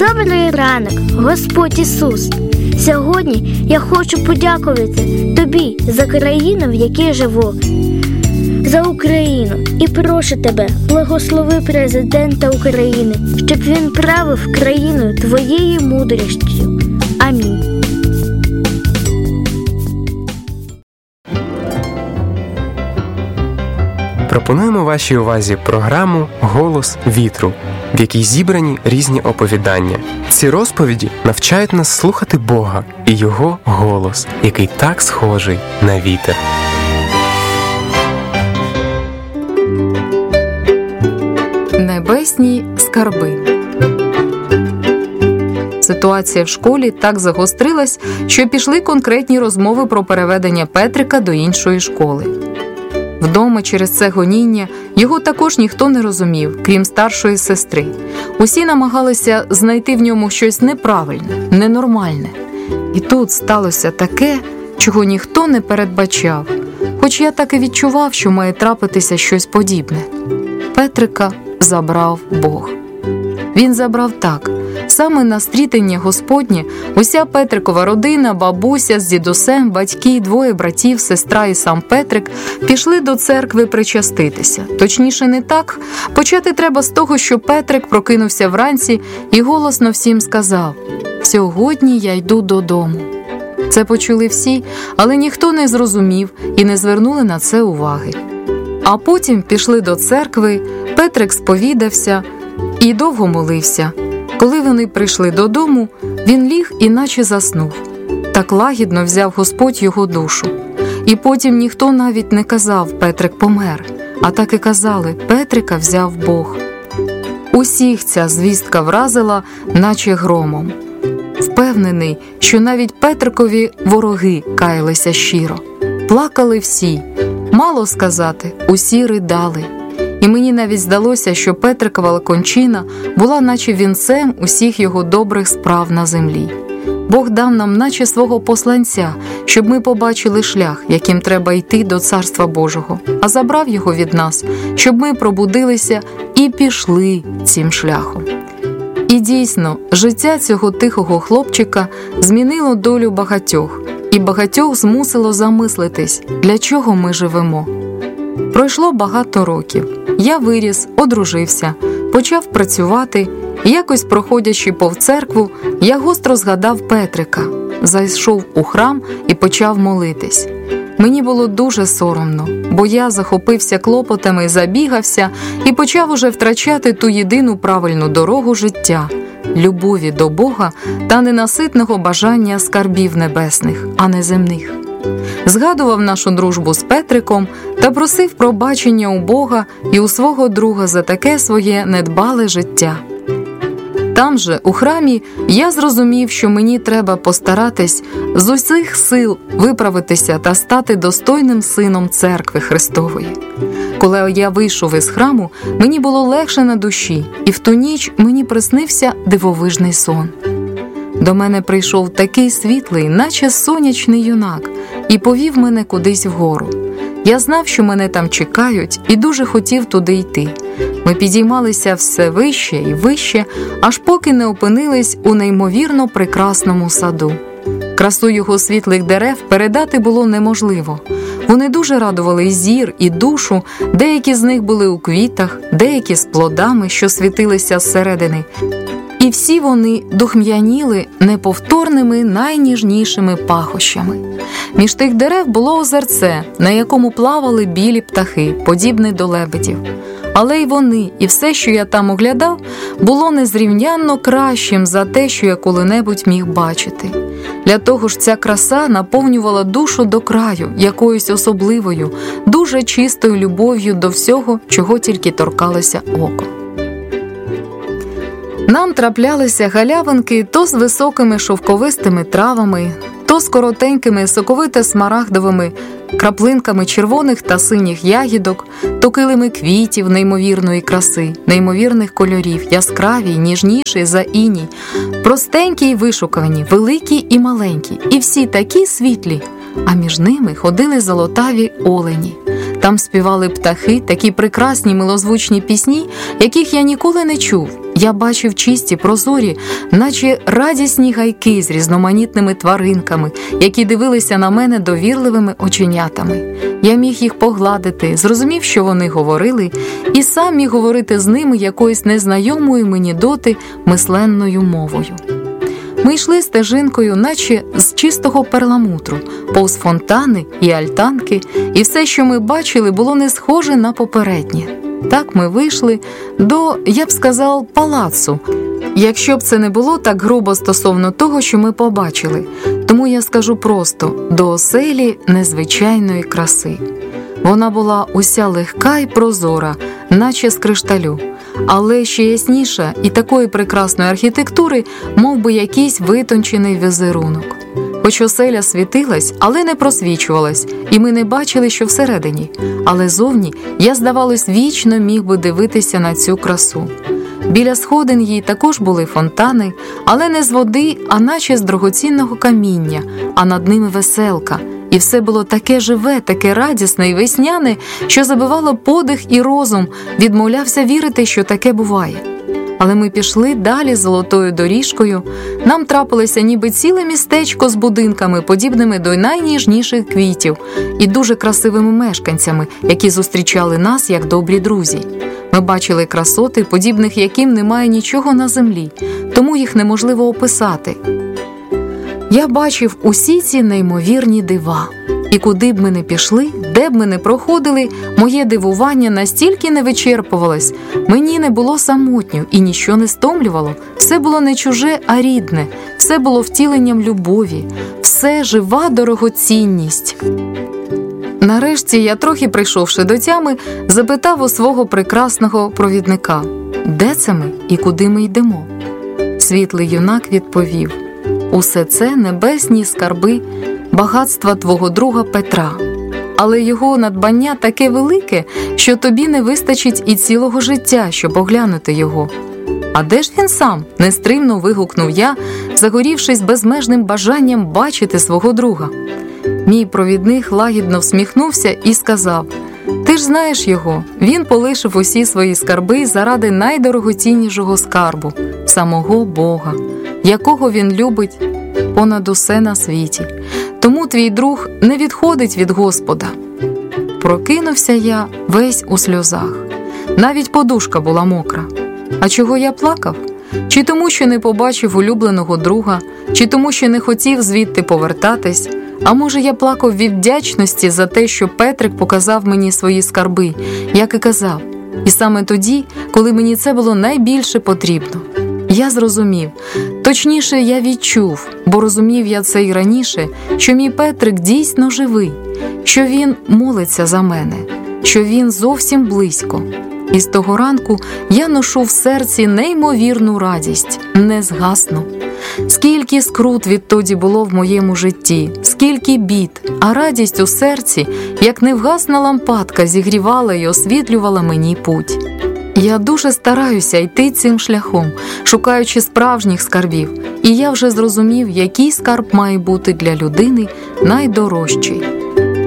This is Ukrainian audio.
Добрий ранок, Господь Ісус! Сьогодні я хочу подякувати Тобі за країну, в якій живу, за Україну. І прошу Тебе, благослови президента України, щоб він правив країною Твоєю мудрістю. Амінь. Пропонуємо вашій увазі програму «Голос вітру», в якій зібрані різні оповідання. Ці розповіді навчають нас слухати Бога і Його голос, який так схожий на вітер. Небесні скарби. Ситуація в школі так загострилась, що пішли конкретні розмови про переведення Петрика до іншої школи. Вдома через це гоніння його також ніхто не розумів, крім старшої сестри. Усі намагалися знайти в ньому щось неправильне, ненормальне. І тут сталося таке, чого ніхто не передбачав, хоч я так і відчував, що має трапитися щось подібне. Петрика забрав Бог. Він забрав так. Саме на стрітення Господнє уся Петрикова родина, бабуся з дідусем, батьки, двоє братів, сестра і сам Петрик пішли до церкви причаститися. Точніше не так. Почати треба з того, що Петрик прокинувся вранці і голосно всім сказав: «Сьогодні я йду додому». Це почули всі, але ніхто не зрозумів і не звернули на це уваги. А потім пішли до церкви, Петрик сповідався і довго молився. Коли вони прийшли додому, він ліг і наче заснув. Так лагідно взяв Господь його душу. І потім ніхто навіть не казав «Петрик помер», а так і казали «Петрика взяв Бог». Усіх ця звістка вразила, наче громом. Впевнений, що навіть Петрикові вороги каялися щиро. Плакали всі. Мало сказати, усі ридали. І мені навіть здалося, що Петрикова кончина була наче вінцем усіх його добрих справ на землі. Бог дав нам наче свого посланця, щоб ми побачили шлях, яким треба йти до Царства Божого, а забрав його від нас, щоб ми пробудилися і пішли цим шляхом. І дійсно, життя цього тихого хлопчика змінило долю багатьох, і багатьох змусило замислитись, для чого ми живемо. Пройшло багато років. Я виріс, одружився, почав працювати, і якось проходячи повз церкву, я гостро згадав Петрика, зайшов у храм і почав молитись. Мені було дуже соромно, бо я захопився клопотами, забігався і почав уже втрачати ту єдину правильну дорогу життя – любові до Бога та ненаситного бажання скарбів небесних, а не земних. Згадував нашу дружбу з Петриком та просив пробачення у Бога і у свого друга за таке своє недбале життя. Там же, у храмі, я зрозумів, що мені треба постаратись з усіх сил виправитися та стати достойним сином Церкви Христової. Коли я вийшов із храму, мені було легше на душі, і в ту ніч мені приснився дивовижний сон. До мене прийшов такий світлий, наче сонячний юнак, і повів мене кудись вгору. Я знав, що мене там чекають, і дуже хотів туди йти. Ми підіймалися все вище і вище, аж поки не опинились у неймовірно прекрасному саду. Красу його світлих дерев передати було неможливо. Вони дуже радували і зір, і душу, деякі з них були у квітах, деякі з плодами, що світилися зсередини. І всі вони духм'яніли неповторними, найніжнішими пахощами. Між тих дерев було озерце, на якому плавали білі птахи, подібні до лебедів. Але й вони, і все, що я там оглядав, було незрівнянно кращим за те, що я коли-небудь міг бачити. Для того ж ця краса наповнювала душу до краю, якоюсь особливою, дуже чистою любов'ю до всього, чого тільки торкалося око. Нам траплялися галявинки то з високими шовковистими травами, то з коротенькими соковито-смарагдовими краплинками червоних та синіх ягідок, то килими квітів неймовірної краси, неймовірних кольорів, яскраві й ніжніші за іній, простенькі й вишукані, великі і маленькі, і всі такі світлі, а між ними ходили золотаві олені. Там співали птахи, такі прекрасні милозвучні пісні, яких я ніколи не чув. Я бачив чисті, прозорі, наче радісні гайки з різноманітними тваринками, які дивилися на мене довірливими оченятами. Я міг їх погладити, зрозумів, що вони говорили, і сам міг говорити з ними якоюсь незнайомою мені доти мисленною мовою. Ми йшли стежинкою, наче з чистого перламутру, повз фонтани і альтанки, і все, що ми бачили, було не схоже на попереднє. Так ми вийшли до, я б сказав, палацу, якщо б це не було так грубо стосовно того, що ми побачили. Тому я скажу просто, до оселі незвичайної краси. Вона була уся легка й прозора, наче з кришталю, але ще ясніша і такої прекрасної архітектури, мов би якийсь витончений візерунок. Хоч оселя світилась, але не просвічувалась, і ми не бачили, що всередині. Але зовні я, здавалось, вічно міг би дивитися на цю красу. Біля сходин їй також були фонтани, але не з води, а наче з дорогоцінного каміння, а над ними веселка. І все було таке живе, таке радісне і весняне, що забивало подих і розум, відмовлявся вірити, що таке буває. Але ми пішли далі золотою доріжкою, нам трапилося ніби ціле містечко з будинками, подібними до найніжніших квітів, і дуже красивими мешканцями, які зустрічали нас як добрі друзі. Ми бачили красоти, подібних яким немає нічого на землі, тому їх неможливо описати. Я бачив усі ці неймовірні дива. І куди б ми не пішли, де б ми не проходили, моє дивування настільки не вичерпувалось, мені не було самотньо і ніщо не стомлювало. Все було не чуже, а рідне, все було втіленням любові, все жива дорогоцінність. Нарешті я, трохи прийшовши до тями, запитав у свого прекрасного провідника, де це ми і куди ми йдемо. Світлий юнак відповів, усе це небесні скарби, багатства твого друга Петра. Але його надбання таке велике, що тобі не вистачить і цілого життя, щоб оглянути його. А де ж він сам? Нестримно вигукнув я, загорівшись безмежним бажанням бачити свого друга. Мій провідник лагідно всміхнувся і сказав, ти ж знаєш його, він полишив усі свої скарби заради найдорогоціннішого скарбу – самого Бога, якого він любить понад усе на світі. Тому твій друг не відходить від Господа. Прокинувся я весь у сльозах. Навіть подушка була мокра. А чого я плакав? Чи тому, що не побачив улюбленого друга, чи тому, що не хотів звідти повертатись? А може, я плакав від вдячності за те, що Петрик показав мені свої скарби, як і казав. І саме тоді, коли мені це було найбільше потрібно. Я зрозумів, точніше, я відчув, бо розумів я це і раніше, що мій Петрик дійсно живий, що він молиться за мене, що він зовсім близько. І з того ранку я ношу в серці неймовірну радість, не згасну. Скільки скрут відтоді було в моєму житті, скільки бід, а радість у серці, як невгасна лампадка, зігрівала і освітлювала мені путь. Я дуже стараюся йти цим шляхом, шукаючи справжніх скарбів, і я вже зрозумів, який скарб має бути для людини найдорожчий.